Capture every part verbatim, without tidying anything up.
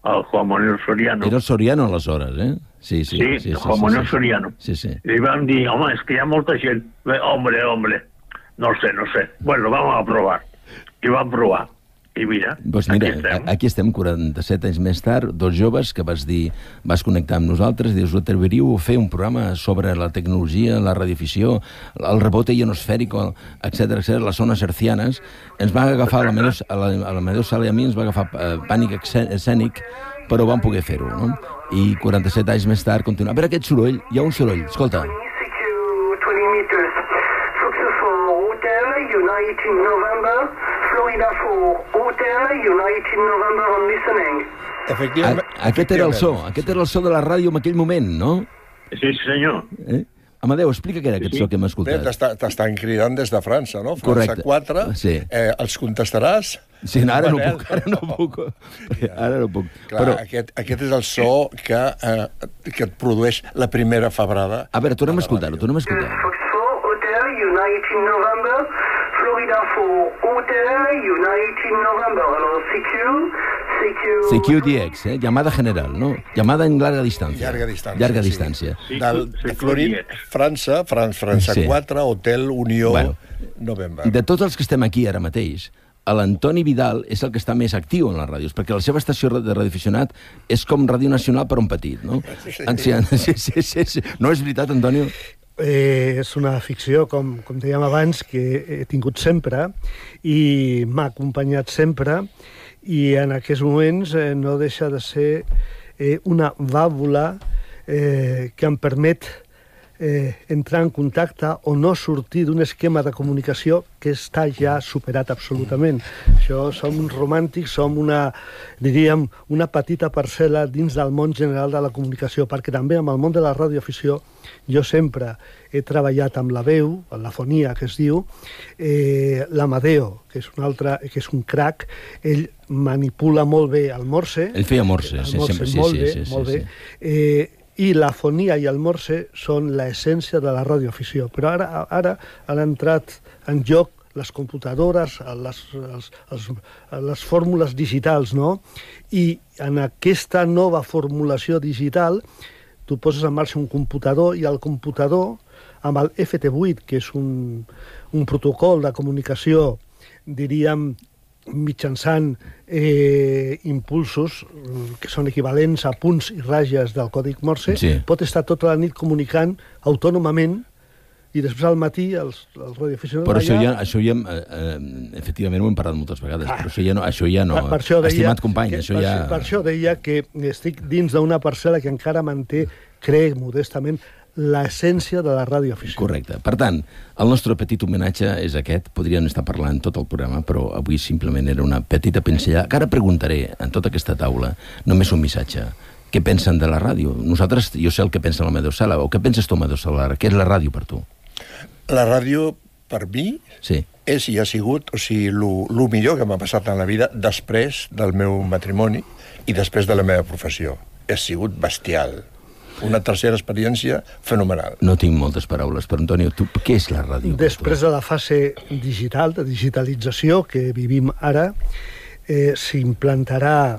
el Juan Manuel Soriano. Era el Soriano, aleshores, eh? Sí, sí. Sí, sí, sí Juan sí, Manuel sí, Soriano. Sí, sí. I vam dir, home, és que hi ha molta gent. Bé, hombre, hombre, no sé, no sé. Bueno, vamos a provar. I vam provar. I mira, pues mira, aquí estem. aquí estem, quaranta-set anys més tard, dos joves que vas dir, vas connectar amb nosaltres, dius, atreviríeu a fer un programa sobre la tecnologia, la radioafició, el rebote ionosfèric, etcètera, etcètera, les zones hertzianes. Ens va agafar, a l'Amadeu Sala i a mi ens va agafar eh, pànic escènic, però vam poder fer-ho, no? I quaranta-set anys més tard continuar. A veure aquest soroll, hi ha un soroll, escolta. United November, Florida for Hotel, United November on listening. Efectivament. A, aquest era el so, aquest era el so de la ràdio en aquell moment, no? Sí, senyor. Eh? Amadeu, explica què era aquest Sí. so que hem Bé, escoltat. t'està- t'estan cridant des de França, no? França Correcte. quatre. Sí. Eh, els contestaràs? Sí, no, ara no Manel? puc, ara no puc. Ara no puc. Clar, Però, aquest, aquest és el so que, eh, que et produeix la primera febrada. a veure, tornem a escoltar-ho, tornem a escoltar. Fox four Hotel, United November, Florida for Hotel, United November. Hello, C Q, C Q. C Q D X, eh? Llamada general, no? Llamada en larga distància. Llarga distància, Llarga sí. distància. Sí, Del, sí, de Florin, sí. França, Fran, França Sí. quatre, Hotel Unió, Bueno. November. De tots els que estem aquí ara mateix, l'Antoni Vidal és el que està més actiu en les ràdios, perquè la seva estació de radioaficionat és com Ràdio Nacional per un petit, no? Sí, sí, sí, sí, sí. No és veritat, Antonio? Eh, és una ficció, com, com dèiem abans, que he tingut sempre i m'ha acompanyat sempre, i en aquests moments eh, no deixa de ser eh, una vàlvula eh, que em permet eh, entrar en contacte o no sortir d'un esquema de comunicació que està ja superat absolutament. Això som uns romàntics, som una, diríem, una petita parcel·la dins del món general de la comunicació, perquè també amb el món de la radioafició jo sempre he treballat amb la veu, amb la fonia, que es diu, eh, l'Amadeo, que és un altre, que és un crac, ell manipula molt bé el morse. Ell feia morse, el sí, morse sempre, sí, molt sí, bé, sí, sí, molt sí. bé. Eh, i la fonia i el morse són l'essència de la radioafició. Però ara, ara han entrat en joc les computadores, les, les, les, les fórmules digitals, no? I en aquesta nova formulació digital tu poses en marxa un computador i el computador, amb el F T vuit, que és un, un protocol de comunicació, diríem, mitjançant eh, impulsos que són equivalents a punts i ratlles del còdic Morse, Sí. pot estar tota la nit comunicant autònomament i després al matí els, els radioaficionats... Però això allà- ja, això ja eh, eh, efectivament ho hem parlat moltes vegades, però això ja no, això ja no. Per, per això deia, Estimat company, que, això per, ja... per això deia que estic dins d'una parcel·la que encara manté, crec modestament, l'essència de la radioafició. Correcte. Per tant, el nostre petit homenatge és aquest. Podríem estar parlant tot el programa, però avui simplement era una petita pinzellada. Que ara preguntaré, en tota aquesta taula, només un missatge. Què pensen de la ràdio? Nosaltres, jo sé el que pensa l'Amadeu Sala, o què penses tu, Amadeu Sala? Què és la ràdio per tu? La ràdio, per mi, Sí. és i ha sigut, o sigui, el millor que m'ha passat en la vida després del meu matrimoni i després de la meva professió. Ha sigut bestial. Una tercera experiència fenomenal. No tinc moltes paraules, però Antonio, tu, què és la ràdio? per Després tu? de la fase digital, de digitalització que vivim ara, eh, s'implantarà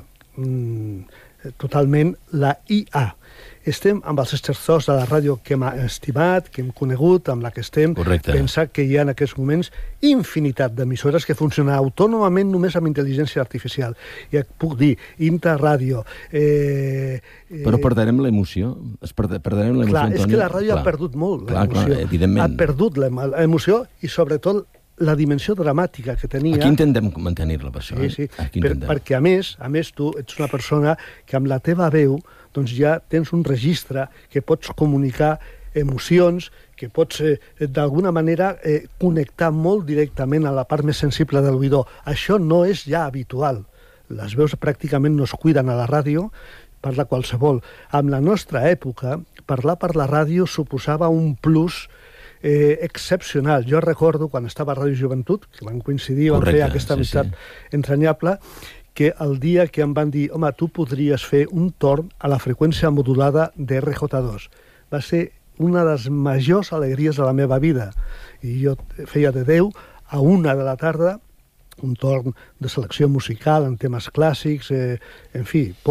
mm, totalment la I A. Estem amb els estertors de la ràdio que hem estimat, que hem conegut, amb la que estem. Correcte. Pensa que hi ha en aquests moments infinitat d'emissores que funcionen autònomament només amb intel·ligència artificial. I et puc dir, Interràdio... Eh, eh, Però perdrem l'emoció? Es perde, perdrem l'emoció, Clar, Antonio? és que la ràdio Clar. ha perdut molt Clar, l'emoció. clar, evidentment. Ha perdut l'em- l'emoció i, sobretot, la dimensió dramàtica que tenia. Aquí intentem mantenir-la, per això. Sí, eh? sí, Aquí per, intentem. perquè a més, a més tu ets una persona que amb la teva veu doncs ja tens un registre que pots comunicar emocions, que pots eh, d'alguna manera eh, connectar molt directament a la part més sensible de l'oïdor. Això no és ja habitual. Les veus pràcticament no es cuiden a la ràdio, parla qualsevol. En la nostra època, parlar per la ràdio suposava un plus eh, excepcional. Jo recordo, quan estava a Ràdio Joventut, que van coincidir, van Correcte, fer aquesta sí, amistat sí. entranyable, que el dia que em van dir, home, tu podries fer un torn a la freqüència modulada de R J dos. Va ser una de les majors alegries de la meva vida. I jo feia de deu a una de la tarda un torn de selecció musical en temes clàssics, eh, en fi,